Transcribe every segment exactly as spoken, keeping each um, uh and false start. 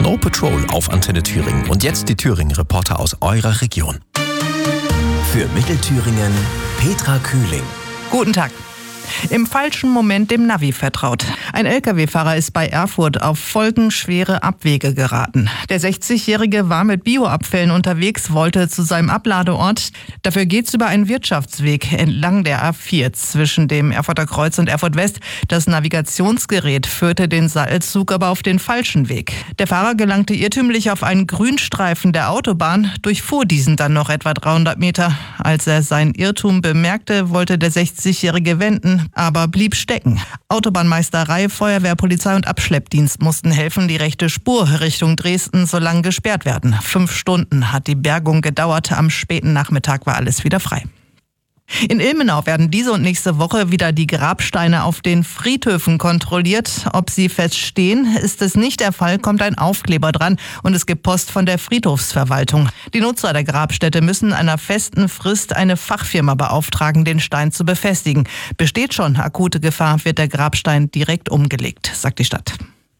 Snow Patrol auf Antenne Thüringen. Und jetzt die Thüringen-Reporter aus eurer Region. Für Mittelthüringen Petra Kühling. Guten Tag. Im falschen Moment dem Navi vertraut. Ein L K W-Fahrer ist bei Erfurt auf folgenschwere Abwege geraten. Der sechzigjährige war mit Bioabfällen unterwegs, wollte zu seinem Abladeort. Dafür geht's über einen Wirtschaftsweg entlang der A vier zwischen dem Erfurter Kreuz und Erfurt West. Das Navigationsgerät führte den Seilzug aber auf den falschen Weg. Der Fahrer gelangte irrtümlich auf einen Grünstreifen der Autobahn, durchfuhr diesen dann noch etwa dreihundert Meter. Als er seinen Irrtum bemerkte, wollte der sechzigjährige wenden, aber blieb stecken. Autobahnmeisterei, Feuerwehr, Polizei und Abschleppdienst mussten helfen, die rechte Spur Richtung Dresden so lange gesperrt werden. Fünf Stunden hat die Bergung gedauert. Am späten Nachmittag war alles wieder frei. In Ilmenau werden diese und nächste Woche wieder die Grabsteine auf den Friedhöfen kontrolliert. Ob sie feststehen, ist es nicht der Fall, kommt ein Aufkleber dran und es gibt Post von der Friedhofsverwaltung. Die Nutzer der Grabstätte müssen in einer festen Frist eine Fachfirma beauftragen, den Stein zu befestigen. Besteht schon akute Gefahr, wird der Grabstein direkt umgelegt, sagt die Stadt.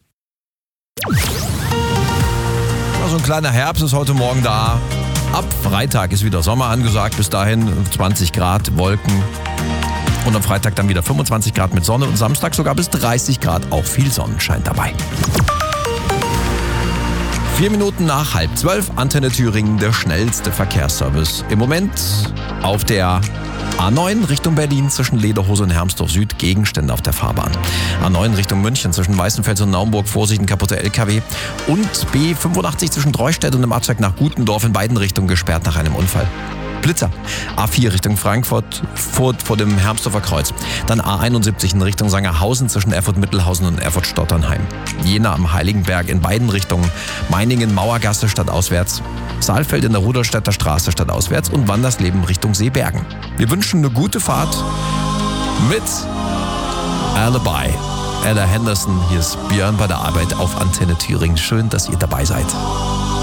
So ein kleiner Herbst ist heute Morgen da. Ab Freitag ist wieder Sommer angesagt. Bis dahin zwanzig Grad, Wolken. Und am Freitag dann wieder fünfundzwanzig Grad mit Sonne und Samstag sogar bis dreißig Grad. Auch viel Sonnenschein dabei. Vier Minuten nach halb zwölf, Antenne Thüringen, der schnellste Verkehrsservice. Im Moment auf der A neun Richtung Berlin zwischen Lederhose und Hermsdorf Süd, Gegenstände auf der Fahrbahn. A neun Richtung München zwischen Weißenfels und Naumburg, Vorsicht, ein kaputter L K W. Und B fünfundachtzig zwischen Dreustedt und dem Abzweig nach Gutendorf in beiden Richtungen gesperrt nach einem Unfall. Blitzer. A vier Richtung Frankfurt vor, vor dem Hermsdorfer Kreuz. Dann A einundsiebzig in Richtung Sangerhausen zwischen Erfurt-Mittelhausen und Erfurt-Stotternheim. Jena am Heiligenberg in beiden Richtungen. Meiningen, Mauergasse stadtauswärts. Saalfeld in der Rudolstädter Straße stadtauswärts und Wandersleben Richtung Seebergen. Wir wünschen eine gute Fahrt mit Alibi. Ella Henderson, hier ist Björn bei der Arbeit auf Antenne Thüringen. Schön, dass ihr dabei seid.